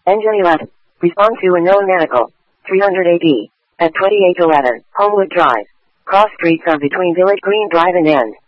Engine 11. Respond to a known medical. 300 AD. At 2811, Homewood Drive. Cross streets are between Village Green Drive and End.